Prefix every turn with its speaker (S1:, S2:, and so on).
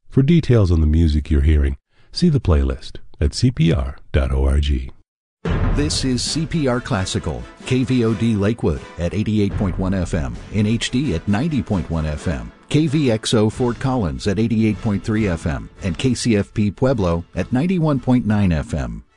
S1: For details on the music you're hearing, see the playlist at cpr.org.
S2: This is CPR Classical, KVOD Lakewood at 88.1 FM, in HD at 90.1 FM, KVXO Fort Collins at 88.3 FM, and KCFP Pueblo at 91.9 FM.